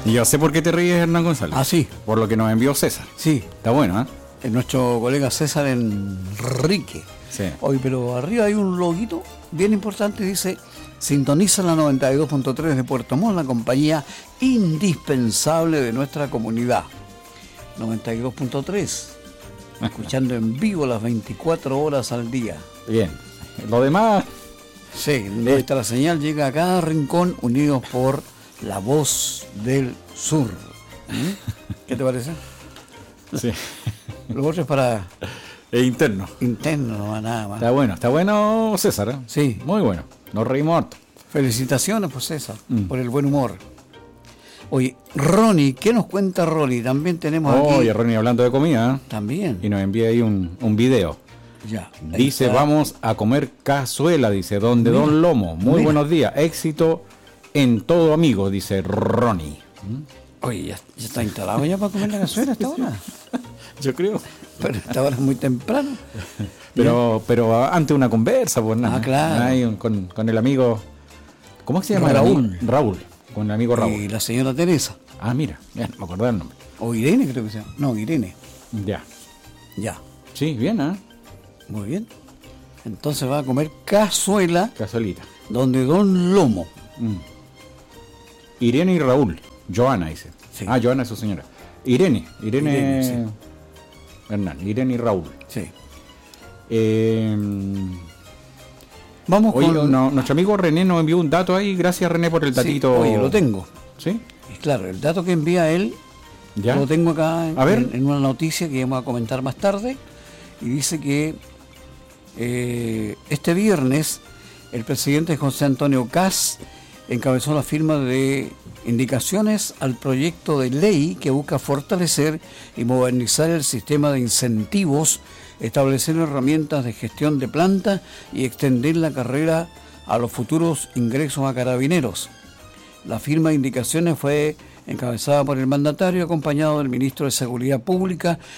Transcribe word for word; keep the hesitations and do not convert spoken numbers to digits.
Y yo sé por qué te ríes, Hernán González. Ah, sí. Por lo que nos envió César. Sí. Está bueno, ¿eh? Es nuestro colega César Enrique. Sí. Oye, pero arriba hay un loguito bien importante, dice: sintoniza la noventa y dos punto tres de Puerto Montt, la compañía indispensable de nuestra comunidad. noventa y dos punto tres, escuchando en vivo las veinticuatro horas al día. Bien. Lo demás... Sí, nuestra señal llega a cada rincón, unidos por la voz del sur. ¿Mm? ¿Qué te parece? Sí. Lo otro es para... Es interno. interno, no nada más. Está bueno, está bueno, César, ¿eh? Sí. Muy bueno. Nos reímos harto. Felicitaciones, pues César, Mm. por el buen humor. Oye, Ronnie, ¿qué nos cuenta Ronnie? También tenemos aquí... Oye, Ronnie, hablando de comida, ¿eh? También. Y nos envía ahí un, un video. Ya. ahí Dice, está. vamos a comer cazuela, dice, donde Mira, Don Lomo. Muy mira. buenos días. Éxito en todo, amigo, dice Ronnie. Oye, ya, ya está instalado ya para comer la cazuela a esta hora. Yo creo. Pero esta hora es muy temprano. Pero, pero antes una conversa, pues nada. Ah, claro. Ahí un- con, con el amigo. ¿Cómo se llama? el Raúl. amigo? Raúl. Con el amigo Raúl. Y la señora Teresa. Ah, mira, ya, me acordé el nombre. O Irene, creo que se llama. No, Irene. Ya. Ya. Sí, bien, ¿eh? Muy bien. Entonces va a comer cazuela Cazuelita. donde Don Lomo. Mm. Irene y Raúl. Joana dice. Sí. Ah, Joana es su señora. Irene. Irene. Irene, sí. Hernán. Irene y Raúl. Sí. Eh, Vamos oye, con... no, nuestro amigo René nos envió un dato ahí. Gracias, René, por el Sí, datito. oye, lo tengo. ¿Sí? Y claro, el dato que envía él, ¿Ya? lo tengo acá en, A ver. en- en una noticia que vamos a comentar más tarde. Y dice que eh, este viernes el presidente José Antonio Kast encabezó la firma de indicaciones al proyecto de ley que busca fortalecer y modernizar el sistema de incentivos, establecer herramientas de gestión de planta y extender la carrera a los futuros ingresos a carabineros. La firma de indicaciones fue encabezada por el mandatario, acompañado del ministro de Seguridad Pública